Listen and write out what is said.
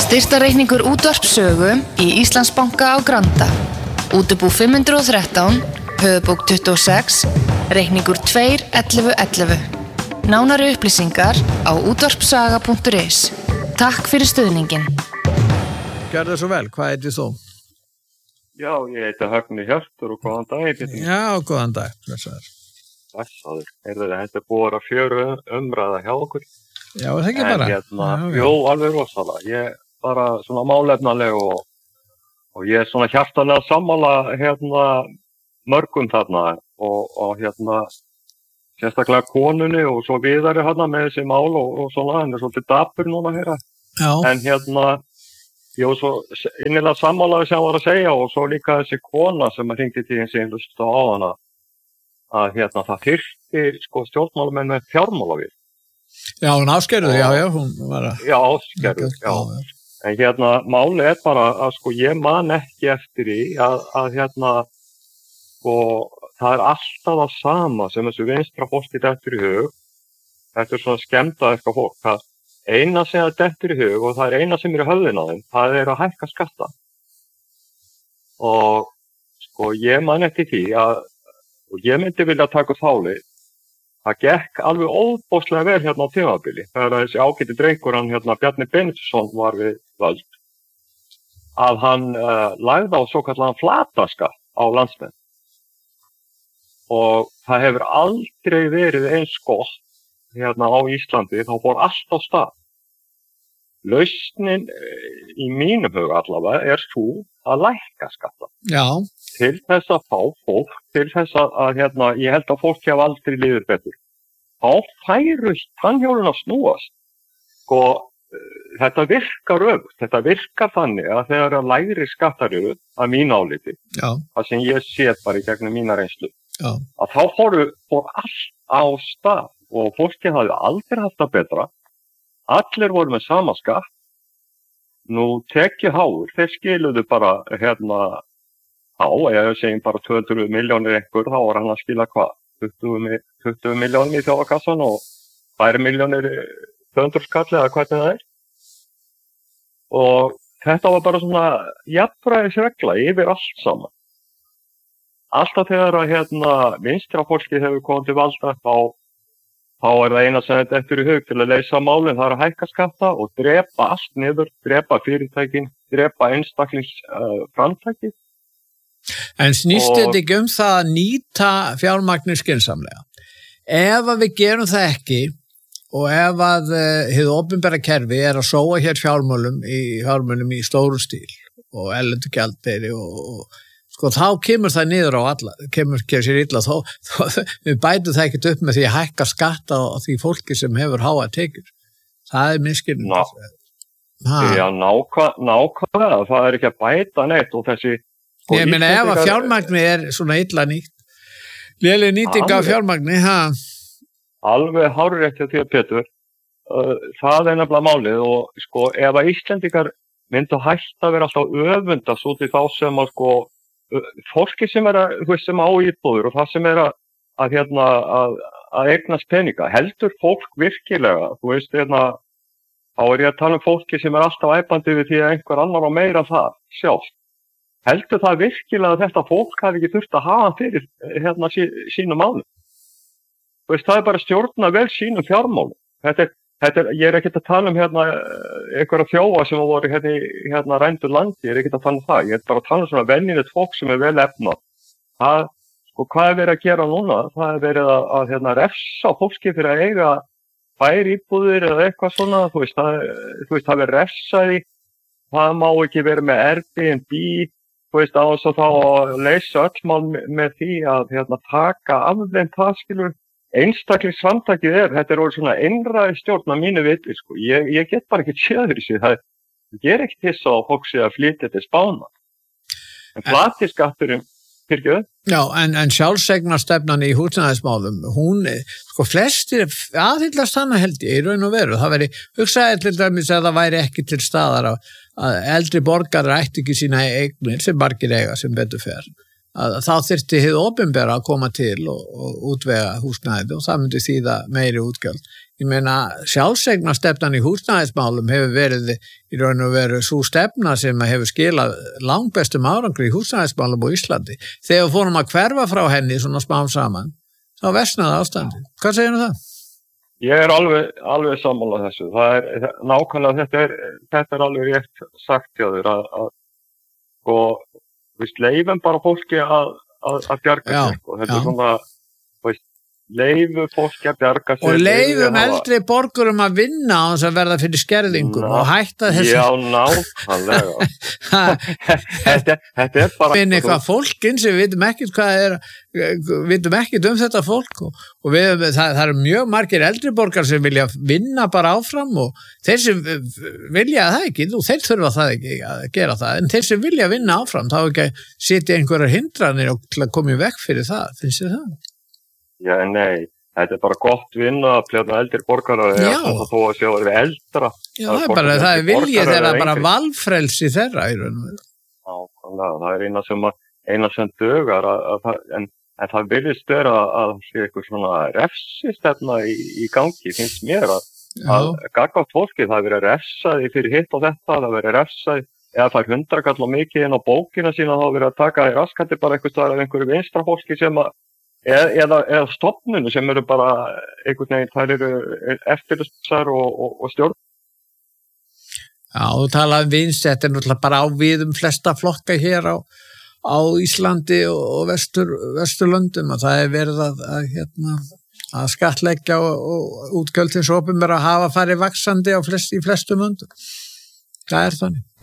Styrktarreikningur Útvarpssögu í Íslandsbanka á Granda. Útibú 513, höfuðbók 26, reikningur 21111. Nánari upplýsingar á útvarpssaga.is. Takk fyrir stuðningin. Gjörðu svo vel, hvað heitir þú? Já, ég heiti Högni Hjörtur og góðan dag. Já, góðan dag. Blessaður. Þetta búið að fjöru umræða hjá okkur. Já, það ekki bara. Jú, alveg rosalega. Ég bara svona málefnaleg og ég svona hjartanlega sammála mörgum þarna og sérstaklega konunni og svo viðari með þessi mál og svona, hann svolítið dapur núna hér. Já. En ég var svo innilega sammálaði sem hann var að segja og svo líka þessi kona sem hringdi til hins einhverstu á hana að það þyrfti stjórnmálamenn með fjármálavið. Já, hún Ásgerður, já, hún var að... Já, Ásgerður, já. En málið bara að ég man ekki eftir því að það er alltaf það sama sem þessu vinstra fólki dettur í hug. Þetta svona skemmta eitthvað fólk. Það eina sem það dettur í hug og það er eina sem er í höfðinu á þeim, það er að hækka skatta. Og ég man eftir því og ég myndi vilja taka þáli. Það gekk alveg óbóðslega vel á tímabili. Þegar þessi ágæti drengur hann Bjarni Benediktsson var við völd. Að hann lagði á svokallaðan flataskatt á landsmenn. Og það hefur aldrei verið eins gott á Íslandi. Þá fór allt á stað. Lausnin í mínum huga allavega er sú að lækka skatta. Já. Til þess að fá fólk, til þess að ég held að fólk hafa aldrei liður betur. Þá færust tannhjólin að snúast. Þetta virkar öfugt. Þetta virkar þannig að þegar að lægri skattar eru að mínu áliti, það sem ég sé bara í gegnum mína reynslu, að þá fór allt á stað og fólki hafði aldrei haft það betra. Allir voru með sama skatt. Nú tekjuháir, þeir skiluðu bara ef ég segjum bara 200 milljónir einhver, þá var hann að skila hvað? 20 milljónir í þjóðakassan og 2 milljónir 200 skall eða hvernig það er. Og þetta var bara svona jafnræðisregla yfir allt saman. Alltaf þegar að vinstra fólki hefur komið til valda, þá er það eina sem þetta eftir í hug til að leysa málin, það er að hækka skatta og drepa allt niður, drepa fyrirtækin, drepa einstaklingsframtæki. En snýst þetta ekki það að nýta fjármagnir skynsamlega? Ef að við gerum það ekki og ef að hið opinbera kerfi er að sóa hér fjármunum í stóru stíl og erlendu gjaldeyri og þá kemur það niður á alla, kemur sér illa við bætum það ekkert upp með því að hækka skatta á því fólki sem hefur háa tekjur. Það er misskilning. Já, nákvæmlega, það er ekki að bæta neitt og þessi Ég meina ef að fjármagni er svona illa nýtt, léleg nýting af fjármagni, Alveg hárrétt hjá þér, Pétur. Það er nefnilega málið og ef að Íslendingar myndu hætta að vera alltaf öfundast út í þá sem fólki sem sem á íbúðir og það sem að eignast peninga, heldur fólk virkilega, þá er ég að tala fólki sem alltaf æpandi við því að einhver annar á meira það sjálf. Heldur það virkilega að þetta fólk hafi ekki þurft að hafa fyrir sínum málum? Það er bara að stjórna vel sínum fjármálum. Ég er ekkert að tala um einhverja þjófa sem voru rændu landi, ég er ekkert að tala um það. Ég er bara að tala um svona venjulegt fólk sem er vel efnað. Hvað er verið að gera núna? Það er verið að refsa fólki fyrir að eiga 2 íbúðir eða eitthvað svona. Það er refsaði. Það má ekki vera með Airbnb. Á þess að þá leysa öll mál með því að taka af þeim það skilur einstaklingsframtakið þetta er orðið svona einræði stjórn að mínu viti ég get bara ekki séður í sig það er ekkert þess að fólk sé að flytja til Spánar en flatiskatturinn Já, en sjálfseignarstefnan í húsnæðismálum, hún, flestir aðhyllast hana held ég, í raun og veru. Það væri, hugsaði til dæmis að það væri ekki til staðar að eldri borgarar ætti ekki sína eignir sem margir eiga sem betur fer. Að þá þyrfti hið opinbera að koma til og útvega húsnæði og það myndi þýða meiri útgjöld. ég meina sjálfseignarstefnan í húsnæðismálum hefur verið í raun og veru sú stefna sem hefur skilað langbestum árangri í húsnæðismálum á Íslandi. Þegar fórum að hverfa frá henni svona smám saman, þá versnaði ástandi. Hvað segir það? Ég alveg sammála þessu. Það nákvæmlega þetta alveg rétt sagt hjá þér að við leifum bara fólki að bjarga sér. Þetta svona, leifu fólki að bjarga sér. Og leifum eldri borgurum að vinna á þess að verða fyrir skerðingum og hætta þessu. Já, nákvæmlega. Þetta bara... Við eitthvað fólkin sem við vitum ekkert þetta fólk og það eru mjög margir eldri borgar sem vilja vinna bara áfram og þeir sem vilja það ekki, þeir þurfa það ekki að gera það, en þeir sem vilja vinna áfram þá ekki að sitja einhverjar hindranir og koma í vekk fyrir það, finnst þið það? Já, nei, þetta bara gott vinna að pljáta eldri borgara eða þó að sjá að við eldra. Já, það er viljið þeirra bara valfrelsi þeirra í raun og veru. Já, það er eina sem dögar en það virðist vera að sé eitthvað svona refsistefna í gangi, finnst mér að gagnvart fólki það verið refsaði fyrir hitt og þetta, það verið refsaði eða fær 100 kall og mikið inn á bókina sína þá verið að taka í raskandi bara einhverju vinstra fólki sem að eða stofnunu sem eru bara einhvern veginn, þær eru eftirlitsar og stjórn. Já, þú talaði vinst, þetta er náttúrulega bara á við flesta flokka hér á Íslandi og Vesturlöndum að það er verið að skattleggja og útgjöld hins opinbera hafa farið vaxandi í flestum löndum. Það er þannig.